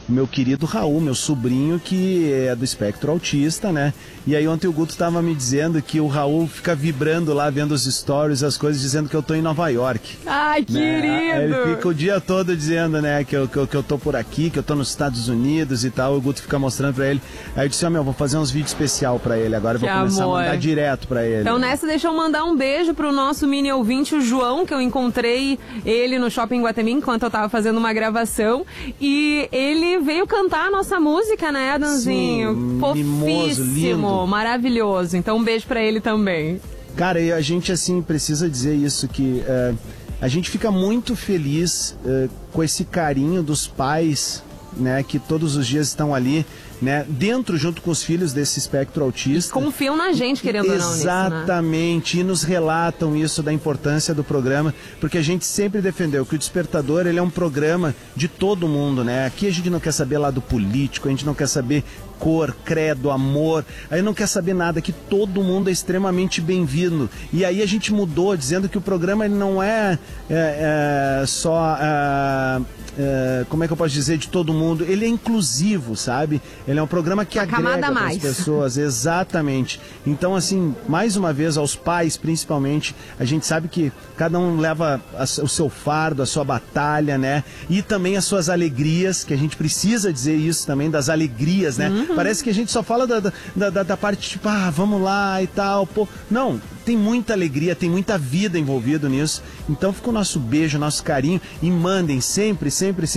meu querido Raul, meu sobrinho, que é do espectro autista, né? E aí ontem o Guto estava me dizendo que o Raul fica vibrando lá, vendo os stories, as coisas, dizendo que eu tô em Nova York. Ai, querido! Né? Ele fica o dia todo dizendo, né, que eu tô por aqui, que eu tô nos Estados Unidos e tal. O Guto fica mostrando pra ele. Aí eu disse, vou fazer uns vídeos especial pra ele agora, eu vou começar a mandar direto pra ele. Então nessa, deixa eu mandar um beijo pro nosso mini ouvinte, o João, que eu encontrei ele no Shopping Guatemi enquanto eu tava fazendo uma gravação. E ele veio cantar a nossa música, né, Adanzinho? Sim, fofíssimo, mimoso, lindo. Maravilhoso. Então um beijo pra ele também. Cara, e a gente, assim, precisa dizer isso, que a gente fica muito feliz com esse carinho dos pais, né, que todos os dias estão ali, né, dentro, junto com os filhos desse espectro autista. E confiam na gente, querendo ou não, nisso, né? Exatamente, e nos relatam isso, da importância do programa, porque a gente sempre defendeu que o Despertador, ele é um programa de todo mundo, né? Aqui a gente não quer saber lado político, a gente não quer saber cor, credo, amor, aí não quer saber nada, que todo mundo é extremamente bem-vindo. E aí a gente mudou, dizendo que o programa ele não é só... como é que eu posso dizer, de todo mundo, ele é inclusivo, sabe? Ele é um programa que agrega as pessoas, exatamente. Então, assim, mais uma vez, aos pais, principalmente, a gente sabe que cada um leva o seu fardo, a sua batalha, né? E também as suas alegrias, que a gente precisa dizer isso também, das alegrias, né? Uhum. Parece que a gente só fala da parte, tipo, vamos lá e tal, pô. Não, tem muita alegria, tem muita vida envolvida nisso. Então fica o nosso beijo, o nosso carinho, e mandem sempre,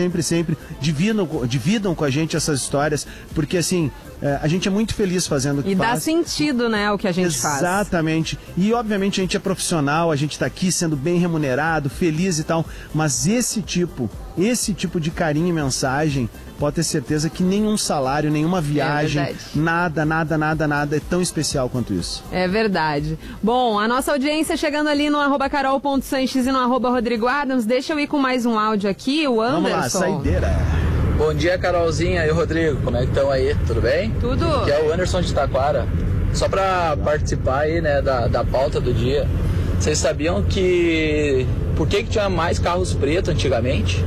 dividam com a gente essas histórias, porque assim, a gente é muito feliz fazendo o que faz. E dá sentido, né, o que a gente faz. Exatamente. E obviamente a gente é profissional, a gente tá aqui sendo bem remunerado, feliz e tal, mas esse tipo de carinho e mensagem, pode ter certeza que nenhum salário, nenhuma viagem, nada é tão especial quanto isso. É verdade. Bom, a nossa audiência chegando ali no @carol.sanches e no @Rodrigo Adams. Deixa eu ir com mais um áudio aqui, o Anderson. Vamos lá, saideira. Bom dia, Carolzinha e o Rodrigo. Como é que estão aí? Tudo bem? Tudo. Aqui é o Anderson de Taquara. Só para participar aí, né, da pauta do dia. Vocês sabiam que... Por que tinha mais carros pretos antigamente?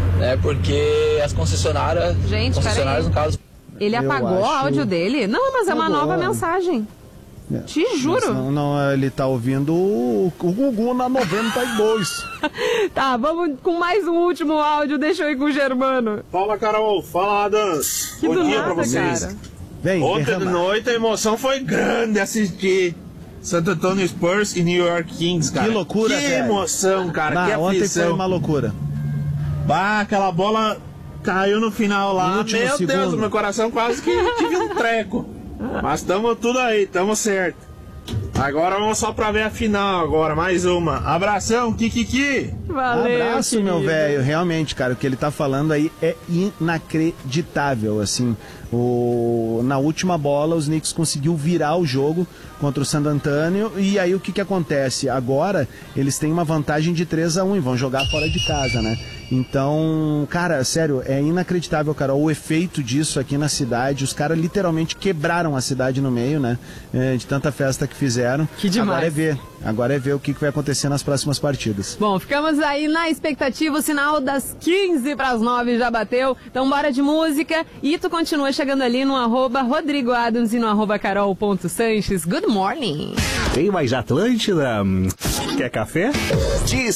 Porque as concessionárias... Gente, no caso... Ele apagou o áudio dele? Não, mas é uma nova mensagem. Te juro. Não, ele tá ouvindo o Gugu na 92. Tá, vamos com mais um último áudio. Deixa eu ir com o Germano. Fala, Carol. Fala, Adams. Bom dia pra vocês. Cara. Ontem de noite a emoção foi grande assistir Santo Antônio Spurs e New York Kings, cara. Que loucura, que emoção, cara. Que ontem aflição. foi uma loucura. Aquela bola caiu no final lá. Meu segundo. Deus, meu coração quase que tive um treco. Mas estamos tudo aí, estamos certo. Agora vamos só pra ver a final agora, mais uma. Abração, Kikiki. Valeu, abraço, querido. meu velho. Realmente, cara, o que ele tá falando aí é inacreditável, assim. Na última bola, os Knicks conseguiu virar o jogo contra o San Antonio. E aí o que acontece? Agora eles têm uma vantagem de 3-1 e vão jogar fora de casa, né? Então, cara, sério, é inacreditável, cara, o efeito disso aqui na cidade. Os caras literalmente quebraram a cidade no meio, né? De tanta festa que fizeram. Que demais. Agora é ver o que vai acontecer nas próximas partidas. Bom, ficamos aí na expectativa. O sinal das 8:45 já bateu. Então bora de música. E tu continua chegando ali no @Rodrigo Adams e no @Carol.Sanches. Good morning. Tem mais Atlântida? Quer café?